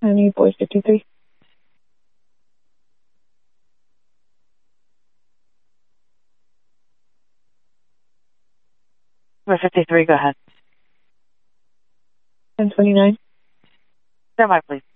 I need boy 53. Boy 53, go ahead. 1029. Stand by, please.